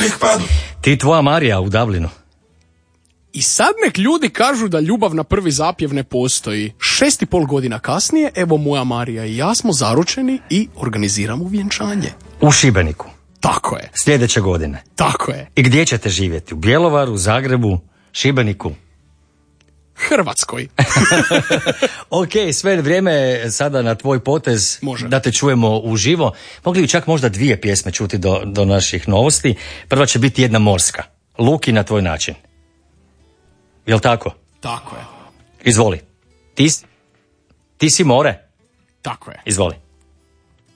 uvijek padu. Ti i tvoja Marija u Dublinu. I sad nek ljudi kažu da ljubav na prvi zapjev ne postoji. 6,5 godina kasnije, evo moja Marija i ja smo zaručeni i organiziramo vjenčanje. U Šibeniku. Tako je. Sljedeće godine. Tako je. I gdje ćete živjeti? U Bjelovaru, Zagrebu, Šibeniku? Hrvatskoj. Ok, sve vrijeme je sada na tvoj potez. Može. Da te čujemo uživo. Mogli bi čak možda 2 pjesme čuti do naših novosti. Prva će biti jedna morska. Luki na tvoj način. Jel' tako? Tako je. Izvoli. Ti si more? Tako je. Izvoli.